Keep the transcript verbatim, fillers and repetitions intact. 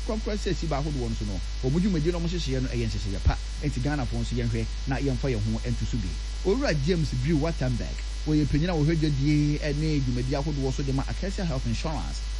kɔnkɔn sɛ si ba ahodoɔ no so no ɔmo dwumadi no ɔmo hyehyɛ no ɛyɛ nhyehyɛ pa enti Ghana fo nso yɛnhwɛ na yɛmfa yɛn ho ɛnto so bi owura James Brew Wattenberg wɔyɛ panyin a wɔhwɛ dwadie ɛne dwumadi ahodoɔ so de ma Acacia Health Insurance